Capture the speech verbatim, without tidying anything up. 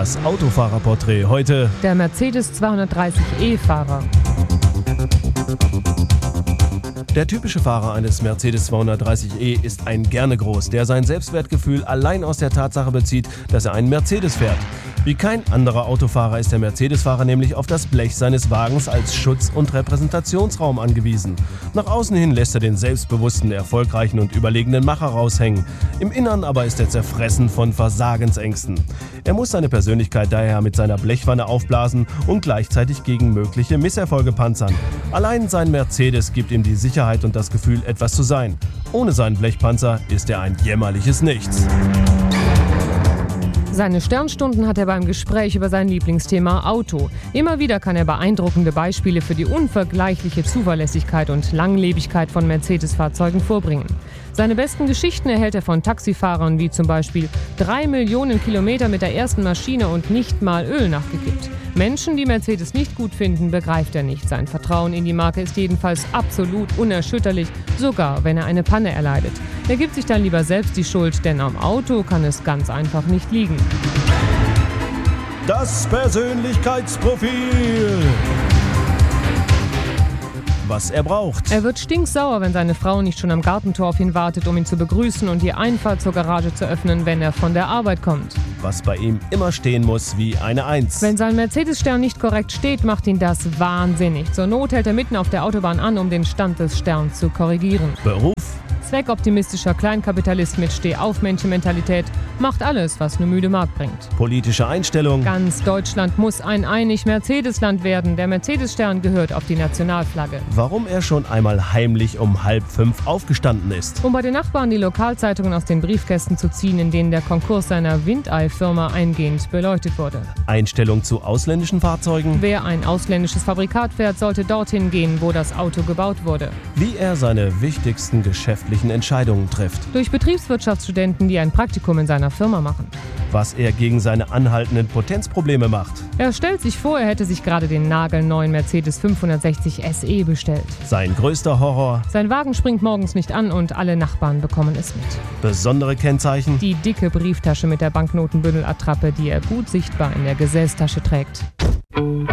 Das Autofahrerporträt heute. Der Mercedes zweihundertdreißig E-Fahrer. Der typische Fahrer eines Mercedes zweihundertdreißig E ist ein Gernegroß, der sein Selbstwertgefühl allein aus der Tatsache bezieht, dass er einen Mercedes fährt. Wie kein anderer Autofahrer ist der Mercedes-Fahrer nämlich auf das Blech seines Wagens als Schutz- und Repräsentationsraum angewiesen. Nach außen hin lässt er den selbstbewussten, erfolgreichen und überlegenen Macher raushängen. Im Innern aber ist er zerfressen von Versagensängsten. Er muss seine Persönlichkeit daher mit seiner Blechwanne aufblasen und gleichzeitig gegen mögliche Misserfolge panzern. Allein sein Mercedes gibt ihm die Sicherheit und das Gefühl, etwas zu sein. Ohne seinen Blechpanzer ist er ein jämmerliches Nichts. Seine Sternstunden hat er beim Gespräch über sein Lieblingsthema Auto. Immer wieder kann er beeindruckende Beispiele für die unvergleichliche Zuverlässigkeit und Langlebigkeit von Mercedes-Fahrzeugen vorbringen. Seine besten Geschichten erhält er von Taxifahrern wie zum Beispiel drei Millionen Kilometer mit der ersten Maschine und nicht mal Öl nachgekippt. Menschen, die Mercedes nicht gut finden, begreift er nicht. Sein Vertrauen in die Marke ist jedenfalls absolut unerschütterlich, sogar wenn er eine Panne erleidet. Er gibt sich dann lieber selbst die Schuld, denn am Auto kann es ganz einfach nicht liegen. Das Persönlichkeitsprofil. Was er braucht. Er wird stinksauer, wenn seine Frau nicht schon am Gartentor auf ihn wartet, um ihn zu begrüßen und die Einfahrt zur Garage zu öffnen, wenn er von der Arbeit kommt. Was bei ihm immer stehen muss wie eine Eins. Wenn sein Mercedes-Stern nicht korrekt steht, macht ihn das wahnsinnig. Zur Not hält er mitten auf der Autobahn an, um den Stand des Sterns zu korrigieren. Beruf. Zweckoptimistischer Kleinkapitalist mit Steh-auf-Männchen-Mentalität macht alles, was eine müde Magd bringt. Politische Einstellung. Ganz Deutschland muss ein einig Mercedes-Land werden. Der Mercedes-Stern gehört auf die Nationalflagge. Warum er schon einmal heimlich um halb fünf aufgestanden ist. Um bei den Nachbarn die Lokalzeitungen aus den Briefkästen zu ziehen, in denen der Konkurs seiner Windei-Firma eingehend beleuchtet wurde. Einstellung zu ausländischen Fahrzeugen. Wer ein ausländisches Fabrikat fährt, sollte dorthin gehen, wo das Auto gebaut wurde. Wie er seine wichtigsten geschäftlichen Entscheidungen trifft. Durch Betriebswirtschaftsstudenten, die ein Praktikum in seiner Firma machen. Was er gegen seine anhaltenden Potenzprobleme macht. Er stellt sich vor, er hätte sich gerade den nagelneuen Mercedes fünfhundertsechzig S E bestellt. Sein größter Horror. Sein Wagen springt morgens nicht an und alle Nachbarn bekommen es mit. Besondere Kennzeichen. Die dicke Brieftasche mit der Banknotenbündelattrappe, die er gut sichtbar in der Gesäßtasche trägt.